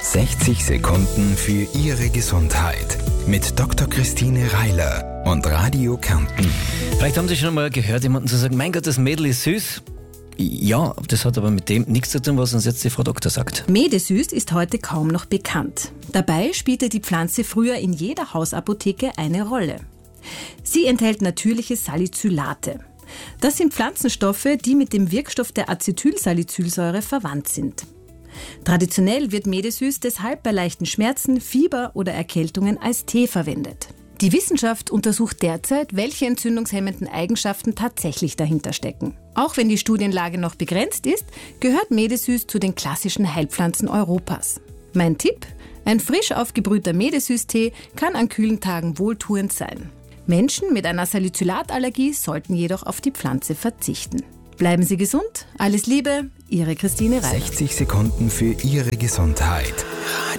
60 Sekunden für Ihre Gesundheit mit Dr. Christine Reiler und Radio Kärnten. Vielleicht haben Sie schon mal gehört, jemanden zu sagen, mein Gott, das Mädel ist süß. Ja, das hat aber mit dem nichts zu tun, was uns jetzt die Frau Doktor sagt. Medesüß ist heute kaum noch bekannt. Dabei spielte die Pflanze früher in jeder Hausapotheke eine Rolle. Sie enthält natürliche Salicylate. Das sind Pflanzenstoffe, die mit dem Wirkstoff der Acetylsalicylsäure verwandt sind. Traditionell wird Medesüß deshalb bei leichten Schmerzen, Fieber oder Erkältungen als Tee verwendet. Die Wissenschaft untersucht derzeit, welche entzündungshemmenden Eigenschaften tatsächlich dahinter stecken. Auch wenn die Studienlage noch begrenzt ist, gehört Medesüß zu den klassischen Heilpflanzen Europas. Mein Tipp? Ein frisch aufgebrühter Medesüß-Tee kann an kühlen Tagen wohltuend sein. Menschen mit einer Salicylatallergie sollten jedoch auf die Pflanze verzichten. Bleiben Sie gesund, alles Liebe, Ihre Christine Reiler. 60 Sekunden für Ihre Gesundheit.